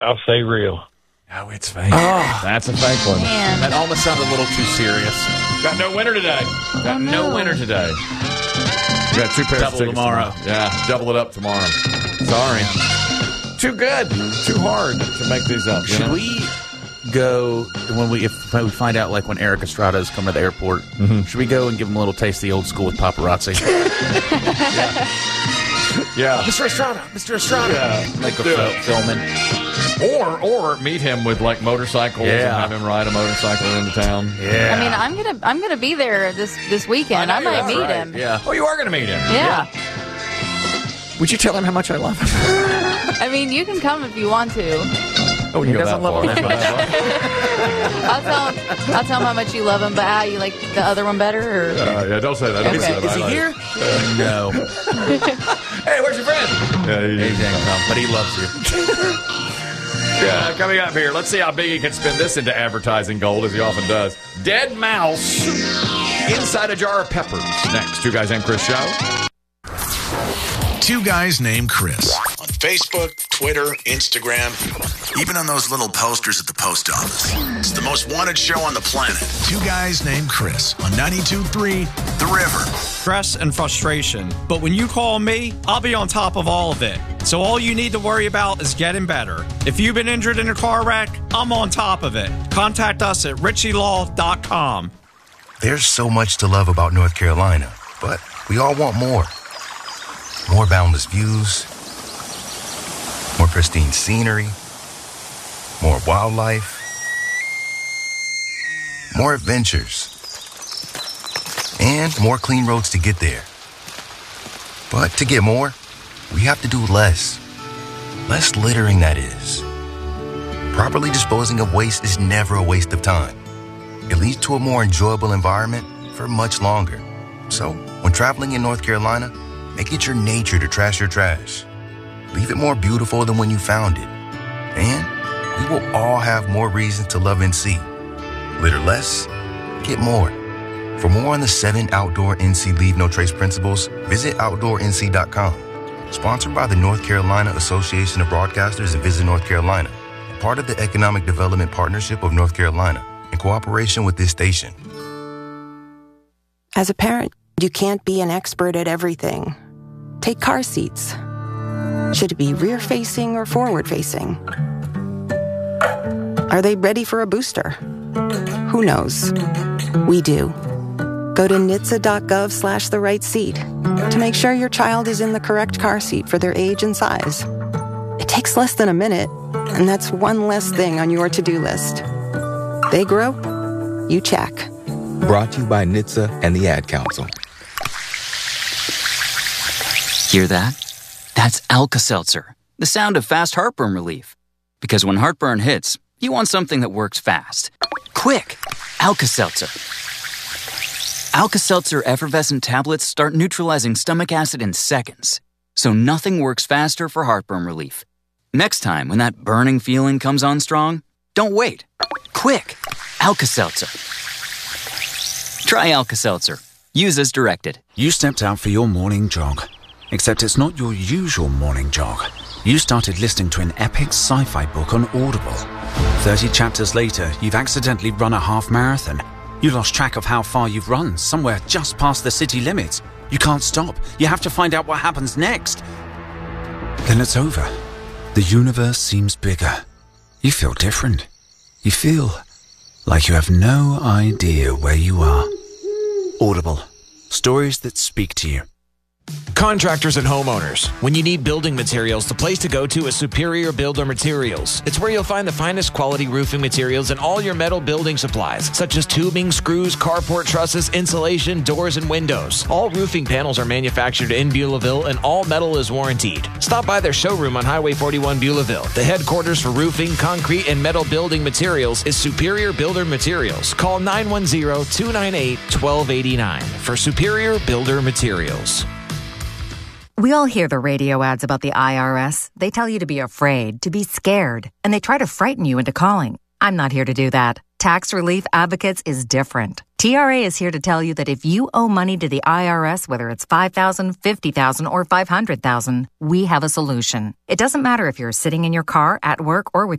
I'll say real. Oh, it's fake. Oh, that's a fake one. Man. That almost sounded a little too serious. Got no winner today. Got no winner today. We got 2 pairs of tickets tomorrow. Yeah, double it up tomorrow. Sorry. Too good. Too hard to make these up. Should we go when we find out, like when Eric Estrada is coming to the airport? Should we go and give him a little taste of the old school with paparazzi? Yeah. Mr. Estrada. Yeah. Like a filming. Or meet him with like motorcycles and have him ride a motorcycle into town. Yeah. I mean, I'm gonna be there this weekend. I might meet him. Yeah. Oh, you are going to meet him? Yeah. Would you tell him how much I love him? I mean, you can come if you want to. Oh, He doesn't love him that much. I'll tell him how much you love him, but you like the other one better? Or? Yeah, don't say that. Okay. Is he here? No. Hey, where's your friend? Yeah, He didn't come, but he loves you. Yeah, coming up here, let's see how big he can spin this into advertising gold, as he often does. Dead mouse inside a jar of peppers. Next, 2 Guys Named Chris show. 2 Guys Named Chris. On Facebook, Twitter, Instagram, even on those little posters at the post office. It's the most wanted show on the planet. 2 Guys Named Chris on 92.3 The River. Stress and frustration. But when you call me, I'll be on top of all of it. So all you need to worry about is getting better. If you've been injured in a car wreck, I'm on top of it. Contact us at richielaw.com. There's so much to love about North Carolina, but we all want more. More boundless views, more pristine scenery, more wildlife, more adventures, and more clean roads to get there. But to get more, we have to do less. Less littering, that is. Properly disposing of waste is never a waste of time. It leads to a more enjoyable environment for much longer. So, when traveling in North Carolina, make it your nature to trash your trash. Leave it more beautiful than when you found it. And we will all have more reasons to love NC. Litter less, get more. For more on the 7 outdoor NC Leave No Trace principles, visit OutdoorNC.com. Sponsored by the North Carolina Association of Broadcasters and Visit North Carolina. Part of the Economic Development Partnership of North Carolina. In cooperation with this station. As a parent, you can't be an expert at everything. Take car seats. Should it be rear-facing or forward-facing? Are they ready for a booster? Who knows? We do. Go to NHTSA.gov/the right seat to make sure your child is in the correct car seat for their age and size. It takes less than a minute, and that's one less thing on your to-do list. They grow, you check. Brought to you by NHTSA and the Ad Council. Hear that? That's Alka-Seltzer, the sound of fast heartburn relief. Because when heartburn hits, you want something that works fast. Quick! Alka-Seltzer. Alka-Seltzer effervescent tablets start neutralizing stomach acid in seconds. So nothing works faster for heartburn relief. Next time, when that burning feeling comes on strong, don't wait. Quick! Alka-Seltzer. Try Alka-Seltzer. Use as directed. You stepped out for your morning jog. Except it's not your usual morning jog. You started listening to an epic sci-fi book on Audible. 30 chapters later, you've accidentally run a half marathon. You lost track of how far you've run, somewhere just past the city limits. You can't stop. You have to find out what happens next. Then it's over. The universe seems bigger. You feel different. You feel like you have no idea where you are. Audible. Stories that speak to you. Contractors and homeowners, when you need building materials, the place to go to is Superior Builder Materials. It's where you'll find the finest quality roofing materials and all your metal building supplies, such as tubing, screws, carport trusses, insulation, doors, and windows. All roofing panels are manufactured in Beulahville, and all metal is warrantied. Stop by their showroom on Highway 41 Beulahville. The headquarters for roofing, concrete, and metal building materials is Superior Builder Materials. Call 910-298-1289 for Superior Builder Materials. We all hear the radio ads about the IRS. They tell you to be afraid, to be scared, and they try to frighten you into calling. I'm not here to do that. Tax Relief Advocates is different. TRA is here to tell you that if you owe money to the IRS, whether it's $5,000, $50,000, or $500,000, we have a solution. It doesn't matter if you're sitting in your car, at work, or with